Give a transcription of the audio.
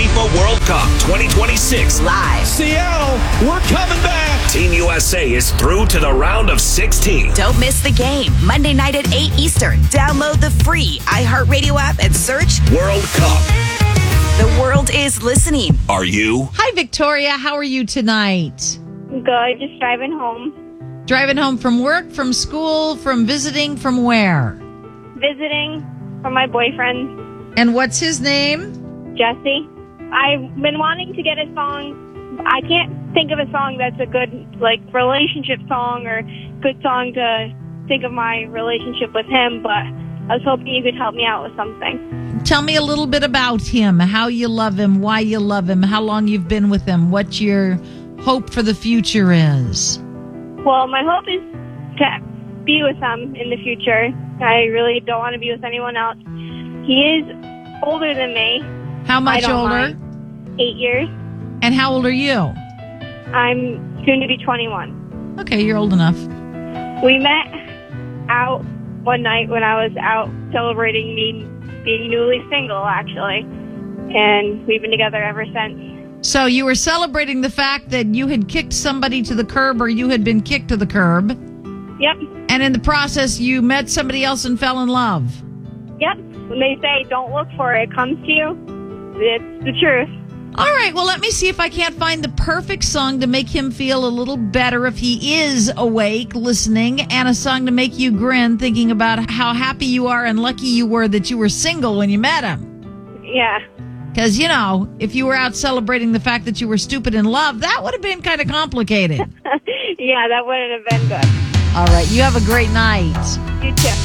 FIFA World Cup 2026 Live. Seattle, we're coming back. Team USA is through to the round of 16. Don't miss the game. Monday night at 8 Eastern. Download the free iHeartRadio app and search World Cup. The World is Listening. Are you? Hi, Victoria. How are you tonight? Good, just driving home. Driving home from work, from school, from visiting, from where? Visiting from my boyfriend, And what's his name? Jesse. I've been wanting to get a song. I can't think of a song that's a good, relationship song or good song to think of my relationship with him, but I was hoping you could help me out with something. Tell me a little bit about him, how you love him, why you love him, how long you've been with him, what your hope for the future is. Well, my hope is to be with him in the future. I really don't want to be with anyone else. He is older than me. How much I don't older? mind. 8 years. And how old are you? I'm soon to be 21. Okay, you're old enough. We met out one night when I was out celebrating me being newly single, actually. And we've been together ever since. So you were celebrating the fact that you had kicked somebody to the curb or you had been kicked to the curb. Yep. And in the process, you met somebody else and fell in love. Yep. When they say don't look for it, it comes to you, it's the truth. All right, well, let me see if I can't find the perfect song to make him feel a little better if he is awake, listening, and a song to make you grin, thinking about how happy you are and lucky you were that you were single when you met him. Yeah. Because, if you were out celebrating the fact that you were stupid in love, that would have been kind of complicated. Yeah, that wouldn't have been good. All right, you have a great night. You too.